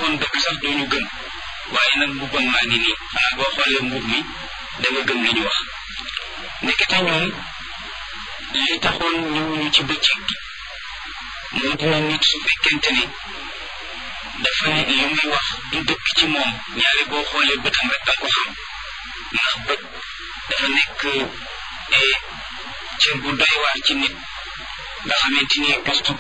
waxoon dëgg sax duñu gëm waaye nag mbubbam maa ngi nii xanaa boo xoolee mbub mi da nga gëm li ñu wax nekkete ñoom li taxoon ñëwuñu ci bëccëg gi moo dina nit su fekkente ni dafa li muy wax du dëkk ci moom ñaari boo xoolee bëtam rek danga ko xam ndax bët dafa nekk cër bu doy waar ci nit nga xamante ni gëstu